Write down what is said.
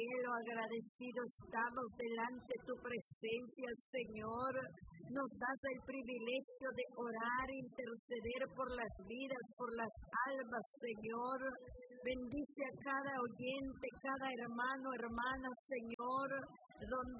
cielo, agradecidos estamos delante de tu presencia, Señor. Nos das el privilegio de orar, interceder por las vidas, por las almas, Señor. Bendice a cada oyente, cada hermano, hermana, Señor, donde